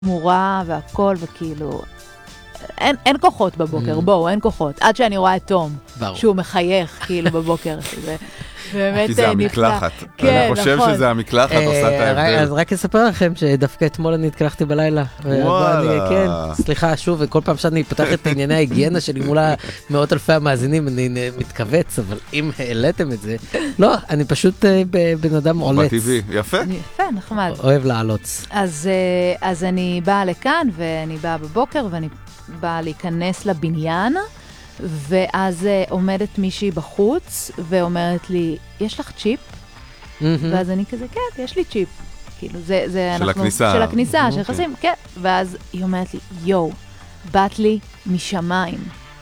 מורה והכל, וכאילו, אין כוחות בבוקר, בואו, אין כוחות. עד שאני רואה את תום, שהוא מחייך, כאילו, בבוקר. כי זה המקלחת. אני חושב שזה המקלחת, עושה את ההבדל. אז רק אספר לכם שדווקא אתמול אני התקלחתי בלילה. וואלה. כן, סליחה, שוב, וכל פעם שאני פותח את ענייני ההיגיינה שלי מול מאות אלפי המאזינים, אני מתכווץ, אבל אם העליתם את זה, לא, אני פשוט בן אדם עולץ. בטבעי, יפה. יפה, נחמד. אוהב לעלוץ. אז אני באה לכאן, ואני באה בבוקר, ואני באה להיכנס לבניין, ואז עומדת מישהי בחוץ, ואומרת לי, יש לך צ'יפ? ואז אני כזה, כן, יש לי צ'יפ. כאילו, זה של הכניסה. של הכניסה, של חסים, כן. ואז היא אומרת לי, יואו, באת לי משמיים.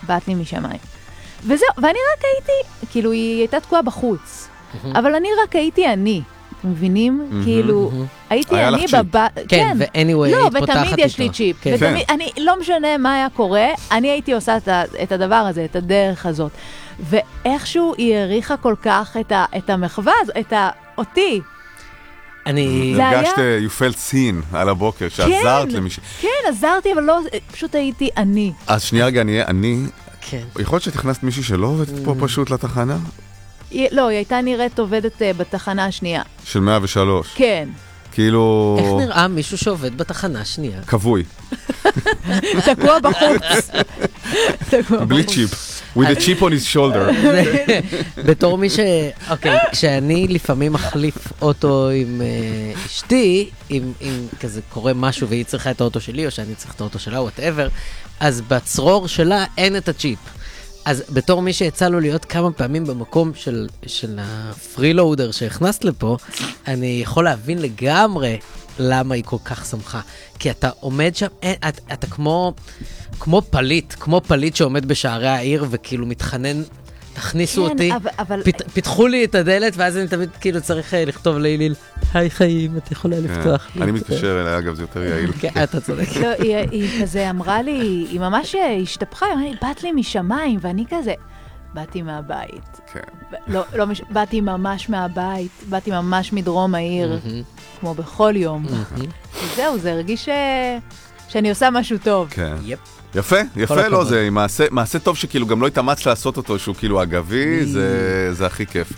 וזהו, ואני רק הייתי, כאילו, היא הייתה תקועה בחוץ. אבל אני רק הייתי אני. אתם מבינים? כאילו, הייתי אני בבית. כן, ו-anyway, לא, התפותחת ותמיד יש לי צ'יפ. אני לא משנה מה היה קורה, אני הייתי עושה את הדבר הזה, את הדרך הזאת. ואיכשהו היא העריכה כל כך את המחווה, אותי. הרגשת, you felt seen על הבוקר, שעזרת למישהו. כן, עזרתי, אבל לא, פשוט הייתי אני. אז שנייה רגע, אני יכול להיות שתכנסת מישהי שלא עובדת פה פשוט לתחנה? לא, היא הייתה נראית עובדת בתחנה השנייה. של 103. כן. כאילו... איך נראה מישהו שעובד בתחנה השנייה? כבוי. תקוע בחוץ. בלי צ'יפ. With a chip on his shoulder. בתור מי אוקיי, כשאני לפעמים מחליף אוטו עם אשתי, אם כזה קורה משהו והיא צריכה את האוטו שלי, או שאני צריך את האוטו שלה, whatever, אז בצרור שלה אין את הצ'יפ. אז בתור מי שיצא לו להיות כמה פעמים במקום של הפרילואודר שהכנסת לפה, אני יכול להבין לגמרי למה היא כל כך שמחה. כי אתה עומד שם, אתה כמו פליט שעומד בשערי העיר וכאילו מתחנן, תכניסו אותי, פיתחו לי את הדלת, ואז אני תמיד כאילו צריך לכתוב ליליל, היי חיים, את יכולה לפתוח לי. אני מתקשר אליה, אגב, זה יותר יעיל. כן, אתה צודק. היא כזה אמרה לי, היא ממש השתפכה, היא אמרה לי, באת לי משמיים, ואני כזה, באתי מהבית. לא, באתי ממש מהבית, באתי ממש מדרום העיר, כמו בכל יום. וזהו, זה הרגיש שאני עושה משהו טוב. כן. יפה, לא, זה מעשה טוב שכאילו גם לא התאמץ לעשות אותו, שהוא כאילו אגבי, זה הכי כיף.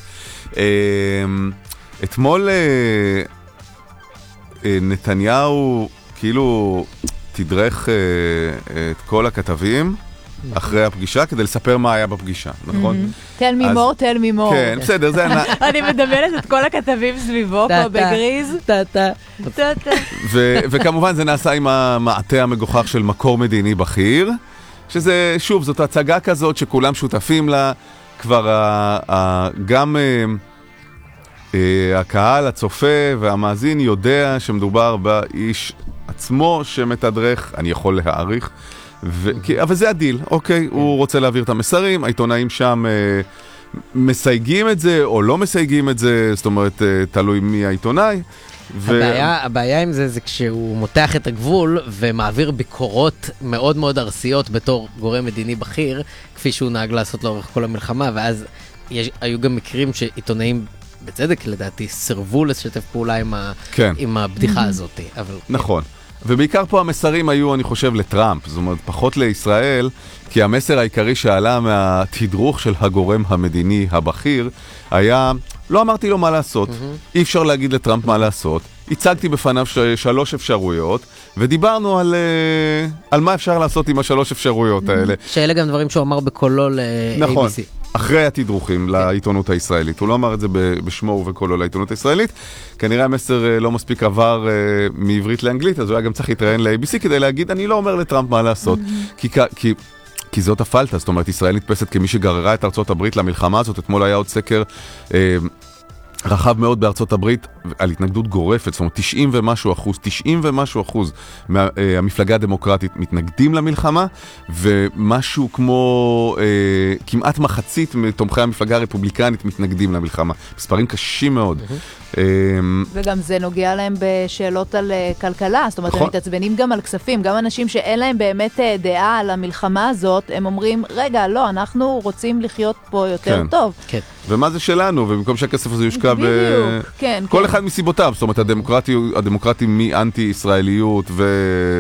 אתמול נתניהו כאילו תדרך את כל הכתבים אחרי הפגישה, כדי לספר מה היה בפגישה, נכון? tell me more. כן, בסדר, זה... אני מדמיינת את כל הכתבים סביבו פה בגריז. וכמובן זה נעשה עם המעטה המגוחך של מקור מדיני בכיר, שזה, שוב, זאת הצגה כזאת שכולם שותפים לה, כבר גם הקהל, הצופה והמאזין יודע שמדובר באיש עצמו שמתדרך, אני יכול להעריך, אבל זה הדיל, אוקיי, הוא רוצה להעביר את המסרים, העיתונאים שם מסייגים את זה או לא מסייגים את זה, זאת אומרת, תלוי מי העיתונאי. הבעיה עם זה זה כשהוא מותח את הגבול ומעביר ביקורות מאוד מאוד ארסיות בתור גורם מדיני בכיר, כפי שהוא נהג לעשות לאורך כל המלחמה, ואז היו גם מקרים שעיתונאים בצדק לדעתי סרבו לשתף פעולה עם הבדיחה הזאת. נכון. ובעיקר פה המסרים היו, אני חושב, לטראמפ, זאת אומרת, פחות לישראל, כי המסר העיקרי שעלה מהתדרוך של הגורם המדיני הבכיר, היה, לא אמרתי לו מה לעשות, אי אפשר להגיד לטראמפ מה לעשות, הצגתי בפניו 3 אפשרויות, ודיברנו על מה אפשר לעשות עם 3 אפשרויות האלה. שאלה גם דברים שהוא אמר בקולו ל-ABC. נכון. אחרי התדרוכים לעיתונות הישראלית. הוא לא אמר את זה בשמו ובקולו לעיתונות הישראלית. כנראה המסר לא מספיק עבר מעברית לאנגלית, אז הוא היה גם צריך להתראיין ל-ABC כדי להגיד, אני לא אומר לטראמפ מה לעשות. כי זאת הפלטה, זאת אומרת, ישראל נתפסת כמי שגררה את ארצות הברית למלחמה הזאת. אתמול היה עוד סקר רחב מאוד בארצות הברית על התנגדות גורפת, זאת אומרת 90 ומשהו אחוז מהמפלגה הדמוקרטית מתנגדים למלחמה, ומשהו כמו כמעט מחצית מתומכי המפלגה הרפובליקנית מתנגדים למלחמה. מספרים קשים מאוד. וגם זה נוגע להם בשאלות על כלכלה, זאת אומרת, הם מתעצבנים גם על כספים, גם אנשים שאין להם באמת דעה על המלחמה הזאת, הם אומרים, רגע, לא, אנחנו רוצים לחיות פה יותר טוב. כן. ומה זה שלנו, ובמקום שהכסף הזה יושקע בדיוק, כן. כל אחד מסיבותיו, זאת אומרת, הדמוקרטים מאנטי-ישראליות